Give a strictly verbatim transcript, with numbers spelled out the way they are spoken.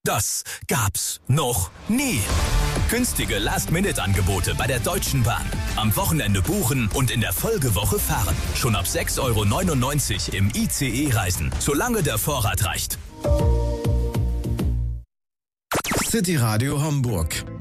Das gab's noch nie. Günstige Last-Minute-Angebote bei der Deutschen Bahn. Am Wochenende buchen und in der Folgewoche fahren. Schon ab sechs Euro neunundneunzig im I C E-Reisen, solange der Vorrat reicht. City Radio Hamburg.